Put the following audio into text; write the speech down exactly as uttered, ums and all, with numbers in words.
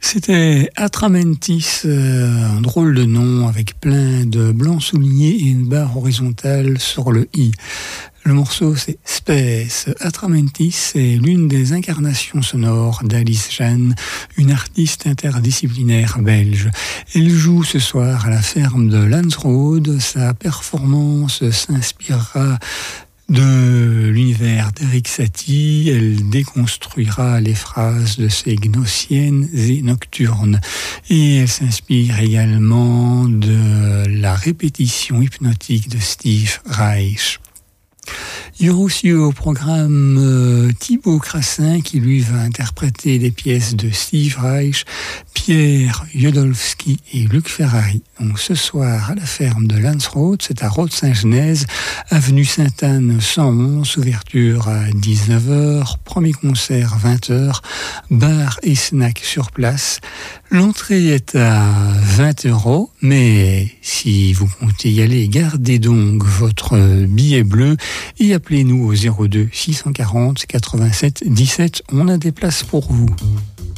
C'était Atramentis, euh, un drôle de nom avec plein de blancs soulignés et une barre horizontale sur le i. Le morceau, c'est Space. Atramentis est l'une des incarnations sonores d'Alice Jeanne, une artiste interdisciplinaire belge. Elle joue ce soir à la ferme de Landsrode. Sa performance s'inspirera de l'univers d'Erik Satie. Elle déconstruira les phrases de ses gnossiennes et nocturnes. Et elle s'inspire également de la répétition hypnotique de Steve Reich. Il y aura aussi au programme euh, Thibaut Crassin qui lui va interpréter des pièces de Steve Reich, Pierre Jodolowski et Luc Ferrari. Donc ce soir à la ferme de Landsrode, c'est à Rode-Saint-Genèse, avenue Sainte-Anne cent onze, ouverture à dix-neuf heures, premier concert vingt heures, bar et snack sur place. L'entrée est à vingt euros, mais si vous comptez y aller, gardez donc votre billet bleu et appelez-nous au zéro deux six cent quarante quatre-vingt-sept dix-sept. On a des places pour vous.